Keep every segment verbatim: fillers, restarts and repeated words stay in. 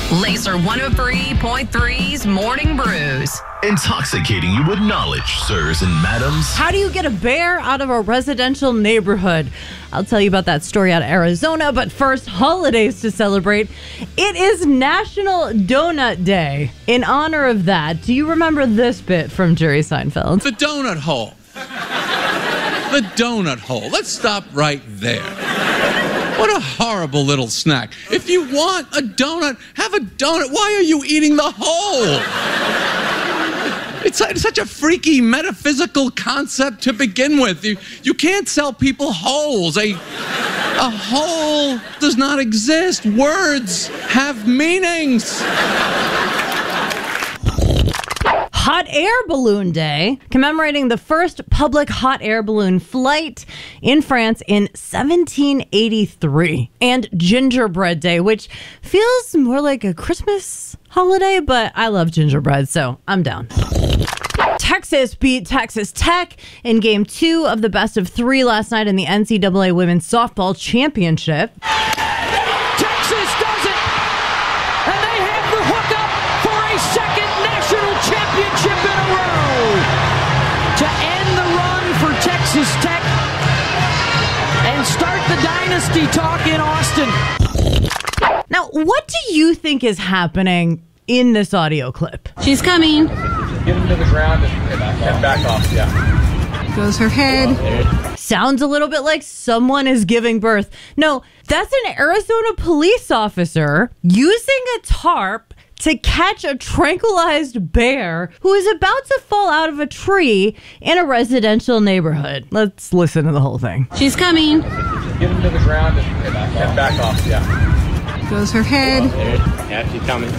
Laser one oh three point three's Morning Brews. Intoxicating you with knowledge, sirs and madams. How do you get a bear out of a residential neighborhood? I'll tell you about that story out of Arizona, but first, holidays to celebrate. It is National Donut Day. In honor of that, do you remember this bit from Jerry Seinfeld? The donut hole. The donut hole. Let's stop right there. What a horrible little snack. If you want a donut, have a donut. Why are you eating the hole? It's, it's such a freaky metaphysical concept to begin with. You, you can't sell people holes. A, a hole does not exist. Words have meanings. Hot Air Balloon Day, commemorating the first public hot air balloon flight in France in seventeen eighty-three. And Gingerbread Day, which feels more like a Christmas holiday, but I love gingerbread, so I'm down. Texas beat Texas Tech in game two of the best of three last night in the N C double A Women's Softball Championship. Texas does it! And they have the hookup for a second national championship in a row! To end the run for Texas Tech and start the dynasty talk in Austin. Now, what do you think is happening in this audio clip? She's coming. Get him to the ground and, and back off, yeah. Goes her head. Sounds a little bit like someone is giving birth. No, that's an Arizona police officer using a tarp to catch a tranquilized bear who is about to fall out of a tree in a residential neighborhood. Let's listen to the whole thing. She's coming. Get him to the ground and, and back off, yeah. Goes her head. Yeah, she's coming.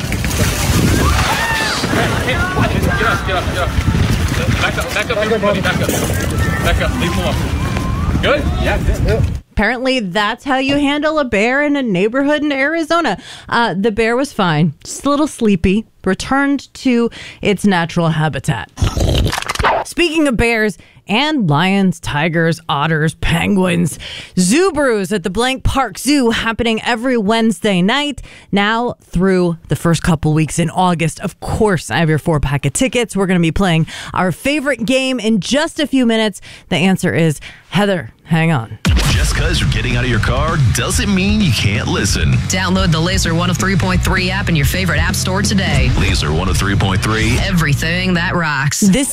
Hey, hey, get up, get up, get up. Back up, back up, everybody, back up. Back up, leave him alone. Good? Yeah, good. Apparently, that's how you handle a bear in a neighborhood in Arizona. Uh, the bear was fine, just a little sleepy, returned to its natural habitat. Speaking of bears and lions, tigers, otters, penguins, Zoo Brews at the Blank Park Zoo happening every Wednesday night, now through the first couple weeks in August. Of course, I have your four pack of tickets. We're going to be playing our favorite game in just a few minutes. The answer is Heather. Hang on. Just because you're getting out of your car doesn't mean you can't listen. Download the Laser one oh three point three app in your favorite app store today. Laser one oh three point three. Everything that rocks. This